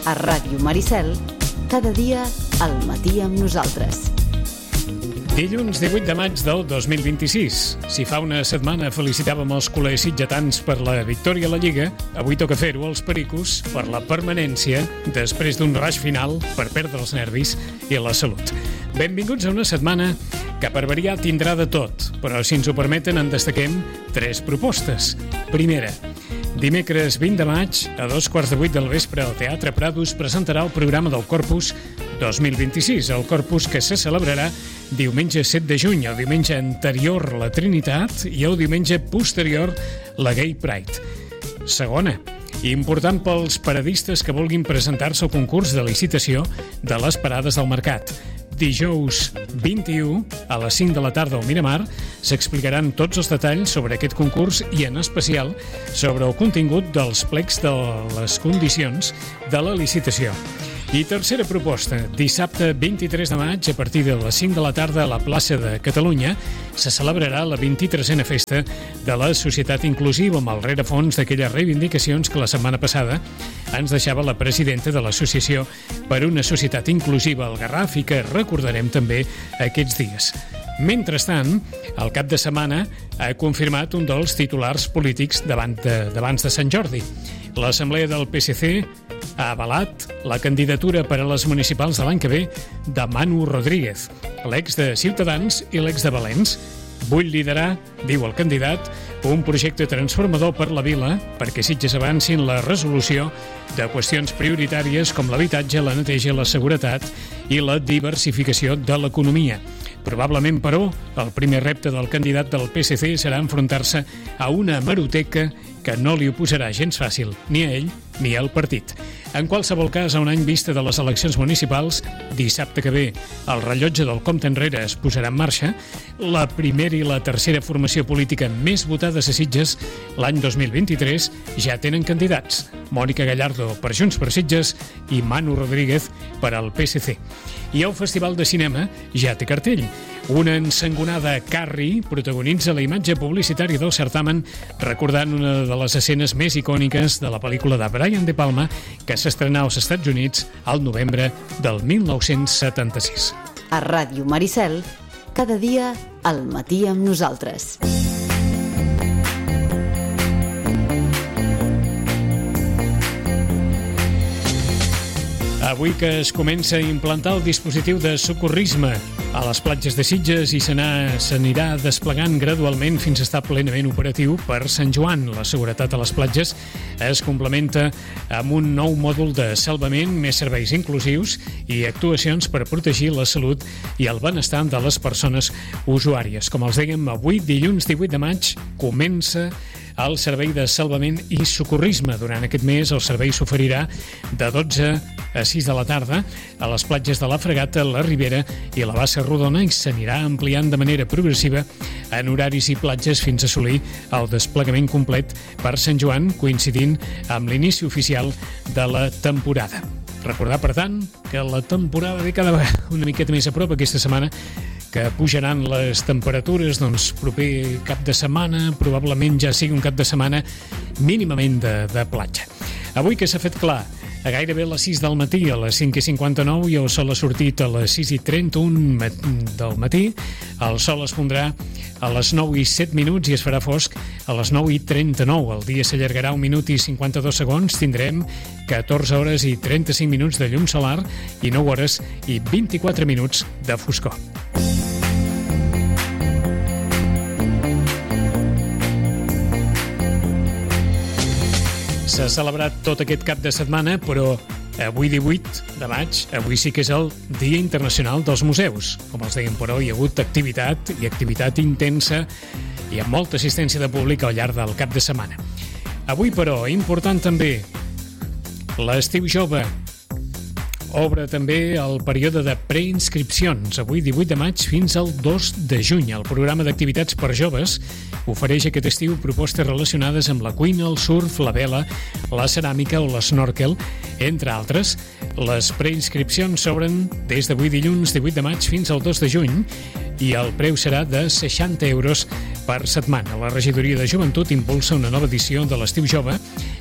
A Ràdio Maricel, cada dia al matí amb nosaltres. Dilluns 18 de maig del 2026. Si fa una setmana felicitàvem els culers sitgetans per la victòria a la Lliga, avui toca fer-ho als pericos per la permanència després d'un rush final per perdre els nervis i la salut. Benvinguts a una setmana que per variar tindrà de tot, però si ens ho permeten en destaquem 3 propostes. Primera, dimecres 20 de maig, a 2:15 del vespre, el Teatre Prados presentarà el programa del Corpus 2026, el Corpus que se celebrarà diumenge 7 de juny, el diumenge anterior la Trinitat i el diumenge posterior la Gay Pride. Segona, important pels paradistes que vulguin presentar-se al concurs de licitació de les parades del mercat. Dijous 21, a les 5 de la tarda al Miramar, s'explicaran tots els detalls sobre aquest concurs i, en especial, sobre el contingut dels plecs de les condicions de la licitació. I tercera proposta, dissabte 23 de maig, a partir de les 5 de la tarda a la plaça de Catalunya, se celebrarà la 23a festa de la Societat Inclusiva, amb el rerefons d'aquelles reivindicacions que la setmana passada ens deixava la presidenta de l'Associació per una Societat Inclusiva al Garraf i que recordarem també aquests dies. Mentrestant, el cap de setmana ha confirmat un dels titulars polítics d'abans de Sant Jordi. L'Assemblea del PSC ha avalat la candidatura per a les municipals de l'any que ve de Manu Rodríguez, l'ex de Ciutadans i l'ex de Valens. Vull liderar, diu el candidat, un projecte transformador per la vila perquè Sitges avancin la resolució de qüestions prioritàries com l'habitatge, la neteja, la seguretat i la diversificació de l'economia. Probablement, però, el primer repte del candidat del PSC serà enfrontar-se a una hemeroteca que no li oposarà gens fàcil ni a ell ni al partit. En qualsevol cas, a un any vista de les eleccions municipals, dissabte que ve el rellotge del compte enrere es posarà en marxa, la primera i la tercera formació política més votades a Sitges l'any 2023 ja tenen candidats. Mònica Gallardo per Junts per Sitges i Manu Rodríguez per al PSC. I el Festival de Cinema ja té cartell. Una ensangonada Carrie protagonitza la imatge publicitària del certamen recordant una de les escenes més icòniques de la pel·lícula de Brian De Palma que s'estrenà als Estats Units al novembre del 1976. A Ràdio Maricel, cada dia al matí amb nosaltres. Avui que es comença a implantar el dispositiu de socorrisme a les platges de Sitges i s'anirà desplegant gradualment fins a estar plenament operatiu per Sant Joan. La seguretat a les platges es complementa amb un nou mòdul de salvament, més serveis inclusius i actuacions per protegir la salut i el benestar de les persones usuàries. Com els dèiem, avui, dilluns 18 de maig, comença el servei de salvament i socorrisme. Durant aquest mes el servei s'oferirà de 12 a 6 de la tarda a les platges de la Fregata, la Ribera i la Bassa Rodona i s'anirà ampliant de manera progressiva en horaris i platges fins a assolir el desplegament complet per Sant Joan, coincidint amb l'inici oficial de la temporada. Recordar, per tant, que la temporada ve cada vegada una miqueta més a prop aquesta setmana, que pujaran les temperatures, doncs proper cap de setmana, probablement ja sigui un cap de setmana mínimament de platja. Avui que s'ha fet clar, a gairebé a les 6 del matí, a les 5:59, i el sol ha sortit a les 6:31 del matí, el sol es pondrà a les 9:07 i es farà fosc a les 9:39. El dia s'allargarà 1 minut i 52 segons, tindrem 14 hores i 35 minuts de llum solar i 9 hores i 24 minuts de foscor. S'ha celebrat tot aquest cap de setmana, però avui 18 de maig, avui sí que és el Dia Internacional dels Museus. Com els dèiem, però, hi ha hagut activitat intensa i amb molta assistència de públic al llarg del cap de setmana. Avui, però, important també, l'estiu jove obre també el període de preinscripcions, avui 18 de maig fins al 2 de juny. El programa d'activitats per joves ofereix aquest estiu propostes relacionades amb la cuina, el surf, la vela, la ceràmica o l'esnorkel, entre altres. Les preinscripcions s'obren des d'avui dilluns 18 de maig fins al 2 de juny i el preu serà de 60 euros per setmana. La regidoria de Joventut impulsa una nova edició de l'Estiu Jove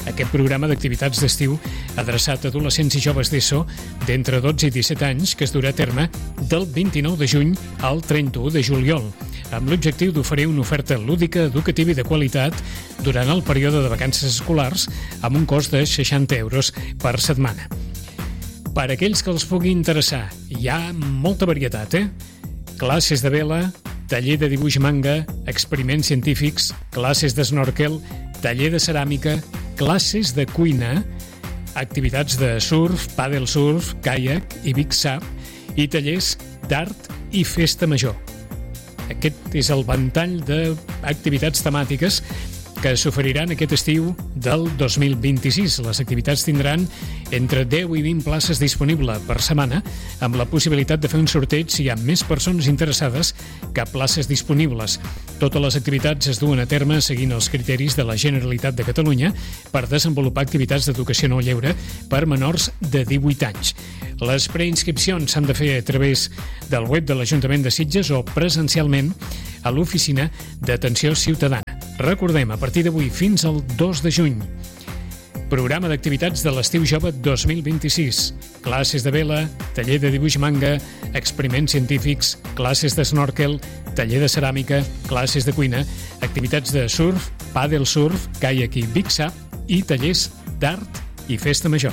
aquest programa d'activitats d'estiu adreçat a adolescents i joves d'ESO d'entre 12 i 17 anys que es durà a terme del 29 de juny al 31 de juliol, amb l'objectiu d'oferir una oferta lúdica, educativa i de qualitat durant el període de vacances escolars amb un cost de 60 euros per setmana. Per a aquells que els pugui interessar, hi ha molta varietat, Classes de vela, taller de dibuix manga, experiments científics, classes d'snorkel, taller de ceràmica, classes de cuina, activitats de surf, paddle surf, caiac i big SUP i tallers d'art i festa major. Aquest és el ventall d'activitats temàtiques que s'oferiran aquest estiu del 2026. Les activitats tindran entre 10 i 20 places disponibles per setmana, amb la possibilitat de fer un sorteig si hi ha més persones interessades que places disponibles. Totes les activitats es duen a terme seguint els criteris de la Generalitat de Catalunya per desenvolupar activitats d'educació en el lleure per menors de 18 anys. Les preinscripcions s'han de fer a través del web de l'Ajuntament de Sitges o presencialment a l'Oficina d'Atenció Ciutadana. Recordem, a partir d'avui fins al 2 de juny, programa d'activitats de l'Estiu Jove 2026. Classes de vela, taller de dibuix manga, experiments científics, classes d'snorkel, taller de ceràmica, classes de cuina, activitats de surf, paddle surf, caiac i big SUP i tallers d'art i festa major.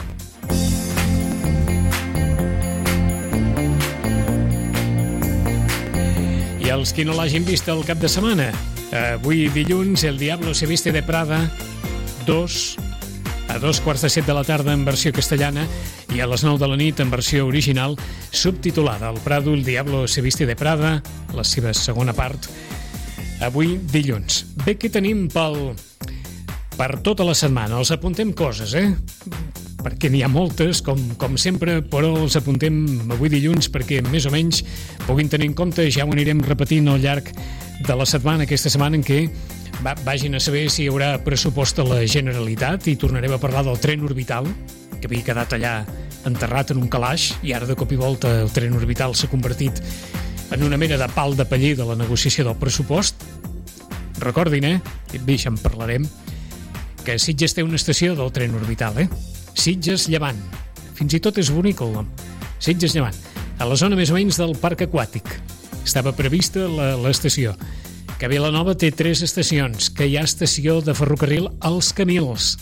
I els qui no l'hagin vist el cap de setmana, avui dilluns, El Diablo se viste de Prada 2 a 2:15 de la tarda en versió castellana i a les 9 de la nit en versió original subtitulada El Prado, El Diablo se viste de Prada, la seva segona part, avui dilluns. Bé, què tenim per tota la setmana? Els apuntem coses, perquè n'hi ha moltes, com sempre, però els apuntem avui dilluns perquè més o menys puguin tenir en compte, ja ho anirem repetint al llarg de la setmana, aquesta setmana en què vagin a saber si hi haurà pressupost a la Generalitat i tornarem a parlar del tren orbital, que havia quedat allà enterrat en un calaix i ara de cop i volta el tren orbital s'ha convertit en una mena de pal de paller de la negociació del pressupost. Recordin, bé, ja en parlarem, que Sitges té una estació del tren orbital, Sitges Llevant. Fins i tot és bonic el nom. Sitges Llevant. A la zona més o menys del parc aquàtic. Estava prevista l'estació. Que Vilanova té 3 estacions, que hi ha estació de ferrocarril als Camils.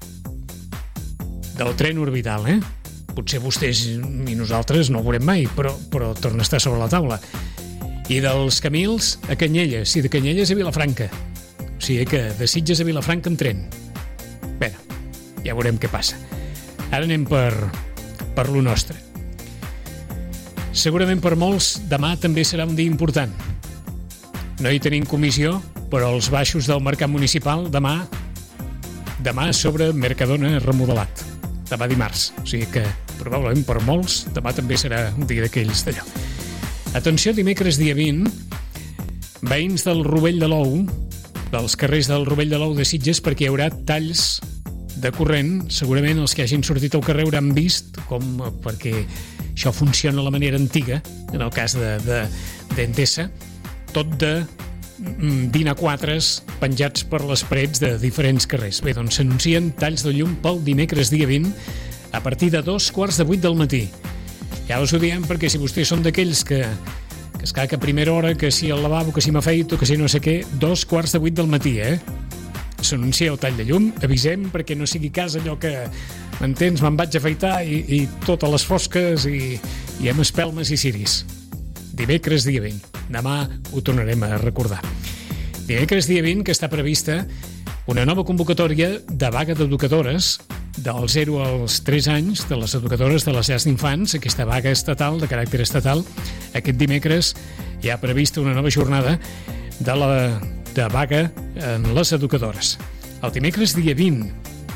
Del tren orbital, Potser vostès i nosaltres no ho veurem mai, però torna a estar sobre la taula. I dels Camils a Canyelles, i de Canyelles a Vilafranca. O sigui que de Sitges a Vilafranca en tren. Bé, ja veurem què passa. Ara anem per lo nostre. Segurament per molts demà també serà un dia important. No hi tenim comissió, però els baixos del mercat municipal demà sobre Mercadona remodelat. Demà dimarts. O sigui que probablement per molts demà també serà un dia d'aquells d'allò. Atenció, dimecres dia 20, veïns del Rovell de l'Ou, dels carrers del Rovell de l'Ou de Sitges, perquè hi haurà talls de corrent. Segurament els que hagin sortit al carrer hauran vist perquè això funciona a la manera antiga, en el cas d'Endesa, tot de dinaquatres penjats per les parets de diferents carrers. Bé, doncs s'anuncien talls de llum pel dimecres dia 20 a partir de 7:45 del matí. Ja us ho diem perquè si vostès són d'aquells que esclar que a primera hora, que si al lavabo, que si m'afeito, que si no sé què, 7:45 del matí, S'anuncia el tall de llum, avisem perquè no sigui cas allò que, m'entens, me'n vaig a afeitar i totes les fosques i amb espelmes i ciris. Dimecres dia 20. Demà ho tornarem a recordar. Dimecres dia 20, que està prevista una nova convocatòria de vaga d'educadores del 0 als 3 anys, de les educadores de les llars d'infants, aquesta vaga estatal, de caràcter estatal. Aquest dimecres hi ha prevista una nova jornada de vaga en les educadores. El dimecres dia 20,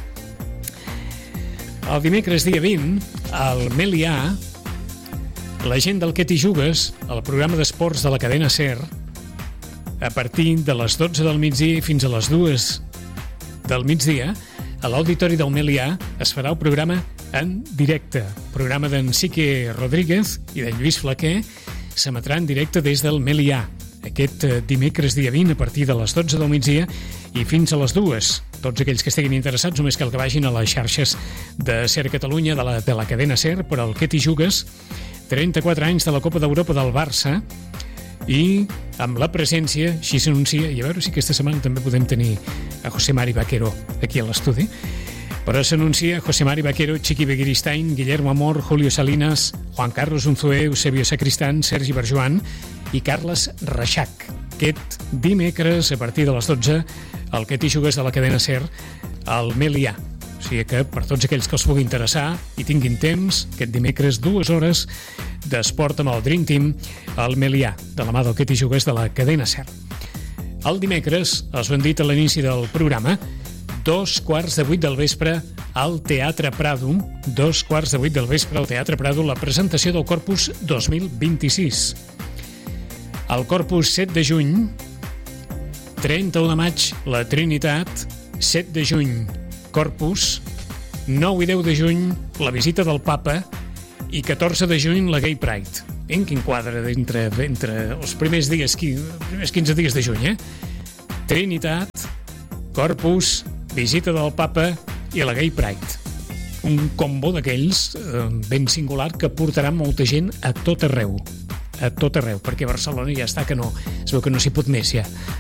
al Melià, la gent del Què t'hi jugues, el programa d'esports de la cadena SER, a partir de les 12 del migdia fins a les 2 del migdia, a l'Auditori del Melià es farà el programa en directe. El programa d'en Sique Rodríguez i d'en Lluís Flaquer s'emetrà en directe des del Melià. aquest dimecres dia 20 a partir de les 12 del migdia i fins a les 2. Tots aquells que estiguin interessats només cal que vagin a les xarxes de SER Catalunya, de la cadena SER, per al que t'hi jugues. 34 anys de la Copa d'Europa del Barça i amb la presència, així s'anuncia, i a veure si aquesta setmana també podem tenir a José Mari Vaquero aquí a l'estudi, però s'anuncia José Mari Vaquero, Chiqui Begiristain, Guillermo Amor, Julio Salinas, Juan Carlos Unzué, Eusebio Sacristán, Sergi Barjoan i Carles Reixac. Aquest dimecres, a partir de les 12, el que t'hi jugues de la cadena SER al Melià. O sigui que per tots aquells que els pugui interessar i tinguin temps, aquest dimecres 2 hores d'esport amb el Dream Team al Melià, de la mà del que t'hi jugues de la cadena SER. El dimecres, els ho hem dit a l'inici del programa, 7:15 del vespre al Teatre Prado, 7:15 del vespre al Teatre Prado, la presentació del Corpus 2026. El Corpus 7 de juny, 31 de maig, la Trinitat, 7 de juny, Corpus, 9 i 10 de juny, la visita del Papa i 14 de juny, la Gay Pride. Ben, quin quadre entre els primers 15 dies de juny, Trinitat, Corpus, visita del Papa i la Gay Pride. Un combo d'aquells ben singular que portarà molta gent a tot arreu, perquè a Barcelona ja està que no, es veu que no s'hi pot més ja.